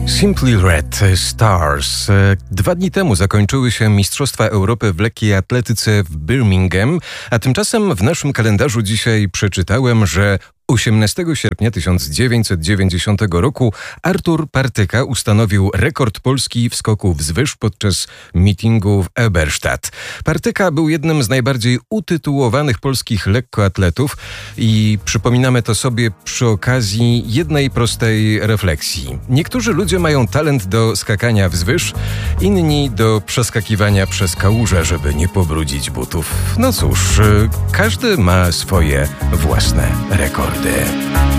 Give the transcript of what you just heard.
Simply Red Stars. 2 dni temu zakończyły się Mistrzostwa Europy w lekkiej atletyce w Birmingham, a tymczasem w naszym kalendarzu dzisiaj przeczytałem, że 18 sierpnia 1990 roku Artur Partyka ustanowił rekord Polski w skoku wzwyż podczas meetingu w Eberstadt. Partyka był jednym z najbardziej utytułowanych polskich lekkoatletów i przypominamy to sobie przy okazji jednej prostej refleksji. Niektórzy ludzie mają talent do skakania wzwyż, inni do przeskakiwania przez kałuże, żeby nie pobrudzić butów. No cóż, każdy ma swoje własne rekordy.